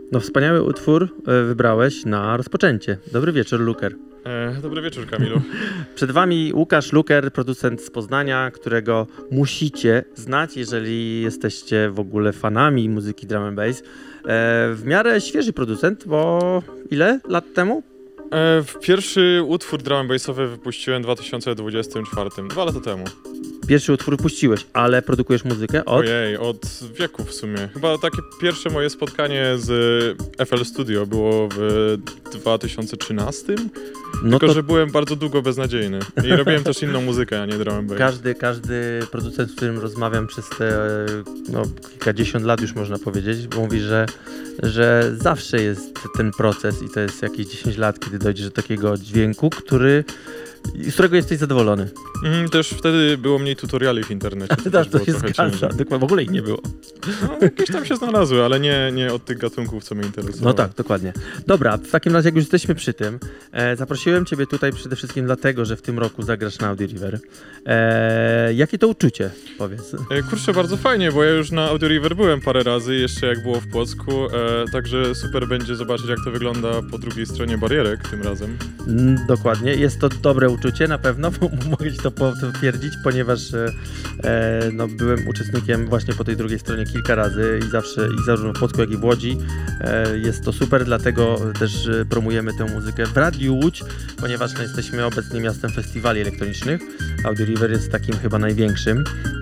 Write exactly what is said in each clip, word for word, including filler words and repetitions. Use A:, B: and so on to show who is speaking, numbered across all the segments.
A: No wspaniały utwór e, wybrałeś na rozpoczęcie. Dobry wieczór, Luker.
B: E, dobry wieczór, Kamilu.
A: Przed wami Łukasz Luker, producent z Poznania, którego musicie znać, jeżeli jesteście w ogóle fanami muzyki drum and bass. E, w miarę świeży producent, bo ile lat temu?
B: E, pierwszy utwór drum and bassowy wypuściłem w dwa tysiące dwudziestym czwartym, dwa lata temu.
A: Pierwszy utwór puściłeś, ale produkujesz muzykę od?
B: Ojej, od wieku w sumie. Chyba takie pierwsze moje spotkanie z F L Studio było w dwa tysiące trzynastym.
A: No
B: Tylko,
A: to...
B: że byłem bardzo długo beznadziejny. I robiłem też inną muzykę, a nie drum and bass.
A: Każdy, każdy producent, z którym rozmawiam przez te no, kilkadziesiąt lat już można powiedzieć, mówi, że, że zawsze jest ten proces i to jest jakieś dziesięć lat, kiedy dojdziesz do takiego dźwięku, który, z którego jesteś zadowolony.
B: Mm, też wtedy było mniej tutoriali w internecie. To,
A: to, to się zgadza, w ogóle ich nie było.
B: No, jakieś tam się znalazły, ale nie, nie od tych gatunków, co mnie interesowało.
A: No tak, dokładnie. Dobra, w takim razie jak już jesteśmy przy tym, e, zaprosiłem ciebie tutaj przede wszystkim dlatego, że w tym roku zagrasz na Audio River. E, jakie to uczucie, powiedz?
B: E, kurczę, bardzo fajnie, bo ja już na Audio River byłem parę razy, jeszcze jak było w Płocku, e, także super będzie zobaczyć, jak to wygląda po drugiej stronie barierek tym razem.
A: Mm, dokładnie, jest to dobre uczucie na pewno, bo mogę ci to potwierdzić, ponieważ e, no, byłem uczestnikiem właśnie po tej drugiej stronie kilka razy i zawsze, i zarówno w Płocku, jak i w Łodzi. E, jest to super, dlatego też promujemy tę muzykę w Radiu Łódź, ponieważ no, jesteśmy obecnie miastem festiwali elektronicznych. Audio River jest takim chyba największym. E,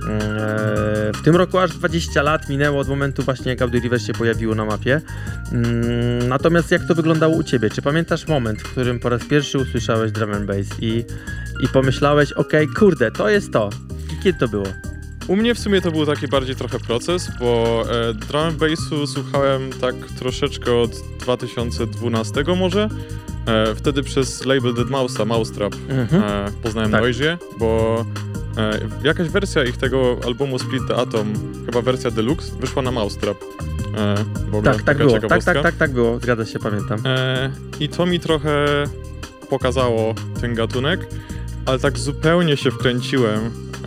A: w tym roku aż dwadzieścia lat minęło od momentu właśnie, jak Audio River się pojawiło na mapie. Mm, natomiast jak to wyglądało u ciebie? Czy pamiętasz moment, w którym po raz pierwszy usłyszałeś drum and bass i, i pomyślałeś, okej, okay, kurde, to jest to. I kiedy to było?
B: U mnie w sumie to był taki bardziej trochę proces, bo e, drum and bassu słuchałem tak troszeczkę od dwa tysiące dwunastego może. E, wtedy przez label deadmau five, Mousetrap, mhm. e, poznałem tak. Noisia, bo e, jakaś wersja ich tego albumu Split the Atom, chyba wersja deluxe, wyszła na Mousetrap. E, w ogóle
A: tak, tak było, tak, tak, tak, tak było, zgadza się, pamiętam.
B: E, I to mi trochę pokazało ten gatunek, ale tak zupełnie się wkręciłem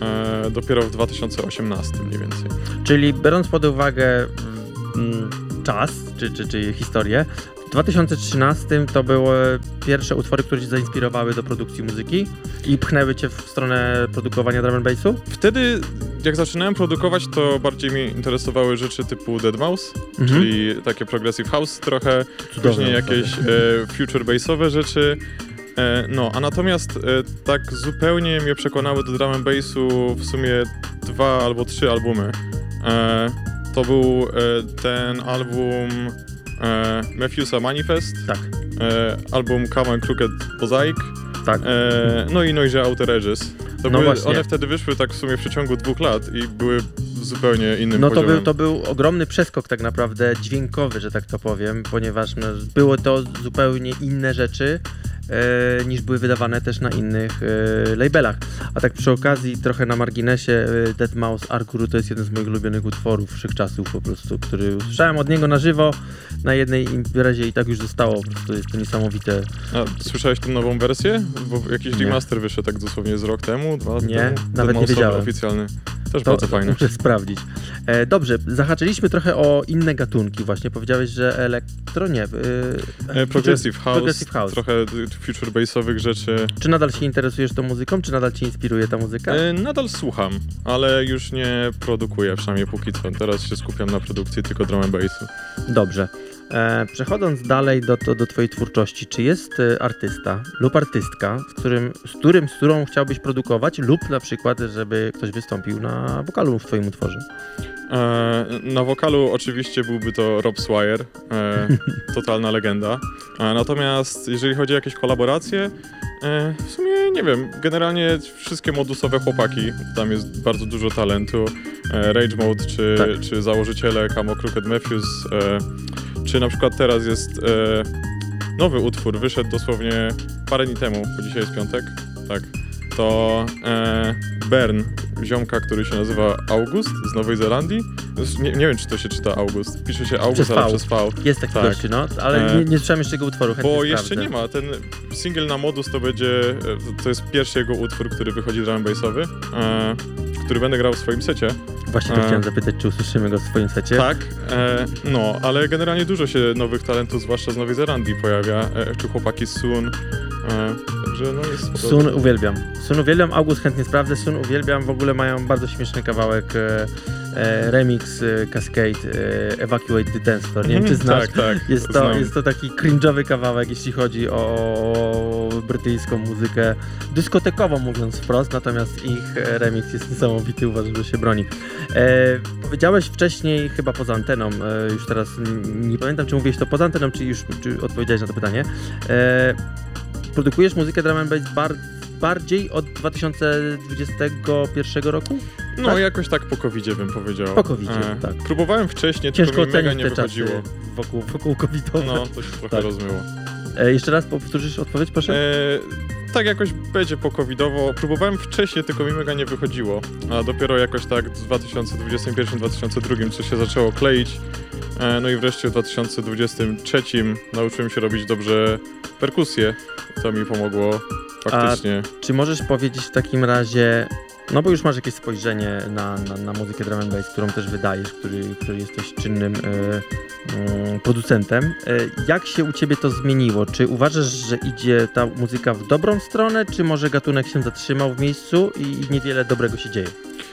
B: e, dopiero w dwa tysiące osiemnastym mniej więcej.
A: Czyli biorąc pod uwagę mm, czas, czy, czy, czy historię, w dwa tysiące trzynastym to były pierwsze utwory, które cię zainspirowały do produkcji muzyki i pchnęły cię w stronę produkowania drum and bassu?
B: Wtedy, jak zaczynałem produkować, to bardziej mnie interesowały rzeczy typu deadmau five, mhm. czyli takie progressive house trochę, Cudowne później jakieś e, future bassowe rzeczy. E, no, a natomiast e, tak zupełnie mnie przekonały do drum and bassu w sumie dwa albo trzy albumy. E, to był e, ten album e, Matthewsa Manifest,
A: tak.
B: e, album Come and Crooked Mosaic,
A: tak.
B: e, no i Noisia Outer Edges. To
A: no
B: były,
A: właśnie.
B: One wtedy wyszły tak w sumie w przeciągu dwóch lat i były zupełnie innym
A: no to
B: poziomem.
A: był, to był ogromny przeskok tak naprawdę dźwiękowy, że tak to powiem, ponieważ no, było to zupełnie inne rzeczy e, niż były wydawane też na innych e, labelach. A tak przy okazji, trochę na marginesie, e, deadmau five Arguru to jest jeden z moich ulubionych utworów wszechczasów po prostu, który usłyszałem od niego na żywo na jednej imprezie i tak już zostało, po prostu jest to niesamowite.
B: A słyszałeś tę nową wersję? Bo jakiś nie. remaster wyszedł tak dosłownie z rok temu, dwa lat
A: nie,
B: temu.
A: nawet nie wiedziałem.
B: Oficjalny. Też
A: to,
B: bardzo fajne.
A: Muszę sprawdzić. E, dobrze, zahaczyliśmy trochę o inne gatunki właśnie. Powiedziałeś, że elektro, nie.
B: E, progressive, house,
A: progressive House,
B: trochę future bassowych rzeczy.
A: Czy nadal się interesujesz tą muzyką? Czy nadal cię inspiruje ta muzyka?
B: E, nadal słucham, ale już nie produkuję, przynajmniej póki co. Teraz się skupiam na produkcji tylko drum and bassu.
A: Dobrze. E, przechodząc dalej do, do, do twojej twórczości, czy jest e, artysta lub artystka, z którym, z którym, z którą chciałbyś produkować lub na przykład, żeby ktoś wystąpił na wokalu w twoim utworze?
B: E, na wokalu oczywiście byłby to Rob Swire, e, totalna legenda. E, natomiast jeżeli chodzi o jakieś kolaboracje, e, w sumie nie wiem, generalnie wszystkie modusowe chłopaki, tam jest bardzo dużo talentu. E, Rage Mode, czy, tak. czy założyciele Come and Crooked Matthews, e, czy na przykład teraz jest e, nowy utwór, wyszedł dosłownie parę dni temu, bo dzisiaj jest piątek, tak, to e, Bern, ziomka, który się nazywa August z Nowej Zelandii. Nie, nie wiem, czy to się czyta August, pisze się August,
A: przez
B: ale
A: V.
B: przez V.
A: Jest taki
B: tak.
A: gościu, no, ale nie, nie słyszałem jeszcze jego utworu, chętnie
B: Bo
A: sprawdzę.
B: jeszcze nie ma, ten single na Modus to będzie, to jest pierwszy jego utwór, który wychodzi drum and bassowy, e, który będę grał w swoim secie.
A: Właśnie to
B: E,
A: chciałem zapytać, czy usłyszymy go w swoim secie?
B: Tak, e, no, ale generalnie dużo się nowych talentów, zwłaszcza z Nowej Zelandii pojawia, e, czy chłopaki z Sun, e, także no jest spoko.
A: Sun uwielbiam. Sun uwielbiam, August chętnie sprawdzę, Sun uwielbiam, w ogóle mają bardzo śmieszny kawałek, e, e, remix e, Cascade, e, Evacuate the Dance Floor, nie wiem czy znasz.
B: Tak, tak,
A: Jest to,
B: znam.
A: jest to taki cringe'owy kawałek, jeśli chodzi o brytyjską muzykę, dyskotekową mówiąc wprost, natomiast ich e, remix jest niesamowity, uważam, że się broni. E, powiedziałeś wcześniej, chyba poza anteną, e, już teraz n- nie pamiętam, czy mówiłeś to poza anteną, czy już czy odpowiedziałeś na to pytanie. E, produkujesz muzykę drum and bass bar- bardziej od dwa tysiące dwudziestego pierwszego roku?
B: No
A: tak?
B: jakoś tak po covidzie bym powiedział.
A: Po covidzie, tak.
B: Próbowałem wcześniej,
A: Ciężko
B: tylko mi mega
A: ocenić
B: nie
A: te czasy
B: wychodziło.
A: wokół, wokół covidowe.
B: No, to się trochę
A: Tak.
B: rozmyło.
A: E, jeszcze raz powtórzysz odpowiedź, proszę?
B: E, tak jakoś będzie po covidowo. Próbowałem wcześniej, tylko mi mega nie wychodziło. A dopiero jakoś tak w dwa tysiące dwudziestym pierwszym dwa tysiące drugim coś się zaczęło kleić. E, no i wreszcie w dwa tysiące dwudziestym trzecim nauczyłem się robić dobrze perkusję. To mi pomogło faktycznie.
A: Czy możesz powiedzieć w takim razie, no bo już masz jakieś spojrzenie na, na, na muzykę drum and bass, którą też wydajesz, który, który jesteś czynnym y, y, producentem. Y, jak się u ciebie to zmieniło? Czy uważasz, że idzie ta muzyka w dobrą stronę, czy może gatunek się zatrzymał w miejscu i niewiele dobrego się dzieje?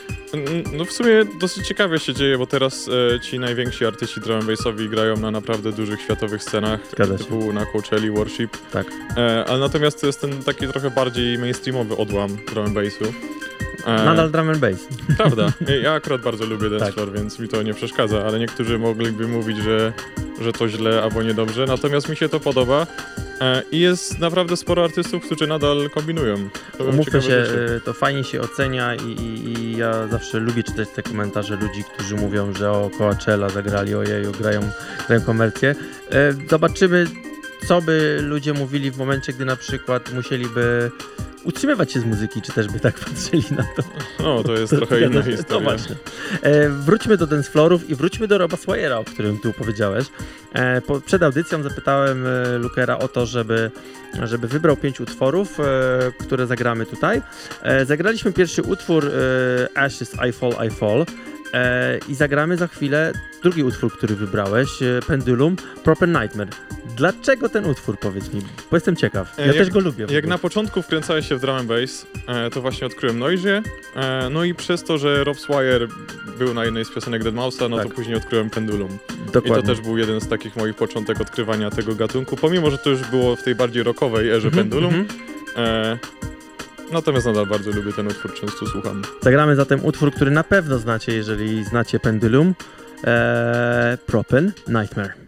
B: No w sumie dosyć ciekawie się dzieje, bo teraz e, ci najwięksi artyści drum and bassowi grają na naprawdę dużych światowych scenach,
A: Zgadza się.
B: typu na Coachelli, Worship.
A: Tak.
B: E, ale natomiast to jest ten taki trochę bardziej mainstreamowy odłam drum and bassu. E,
A: Nadal drum and bass.
B: Prawda. Ja- Ja akurat bardzo lubię dance
A: Tak.
B: floor, więc mi to nie przeszkadza, ale niektórzy mogliby mówić, że, że to źle albo niedobrze, natomiast mi się to podoba. E, I jest naprawdę sporo artystów, którzy nadal kombinują. To są
A: Umówmy
B: ciekawe
A: się,
B: rzeczy.
A: y, to fajnie się ocenia i, i, i ja zawsze lubię czytać te komentarze ludzi, którzy mówią, że o Coachella zagrali, ojeju, grają, grają komercję. E, Zobaczymy, co by ludzie mówili w momencie, gdy na przykład musieliby utrzymywać się z muzyki, czy też by tak patrzyli na to.
B: No, to jest trochę inna
A: No
B: historia.
A: właśnie. E, wróćmy do dance floorów i wróćmy do Roba Swyera, o którym tu powiedziałeś. E, po, przed audycją zapytałem e, Lukera o to, żeby, żeby wybrał pięć utworów, e, które zagramy tutaj. E, zagraliśmy pierwszy utwór e, Ashes, I Fall, I Fall. E, I zagramy za chwilę drugi utwór, który wybrałeś, e, Pendulum, Proper Nightmare. Dlaczego ten utwór, powiedz mi? Bo jestem ciekaw. Ja
B: E, jak-
A: też go lubię. w
B: Jak
A: ogóle.
B: na początku wkręcałeś się w drum and bass, e, to właśnie odkryłem Noisia, e, no i przez to, że Rob Swire był na jednej z piosenek deadmau no
A: Tak.
B: to później odkryłem Pendulum.
A: Dokładnie.
B: I to też był jeden z takich moich początek odkrywania tego gatunku, pomimo, że to już było w tej bardziej rockowej erze
A: Mhm,
B: Pendulum.
A: mhm.
B: E, natomiast nadal bardzo lubię ten utwór, często słucham.
A: Zagramy zatem utwór, który na pewno znacie, jeżeli znacie Pendulum. Eee, Proper Nightmare.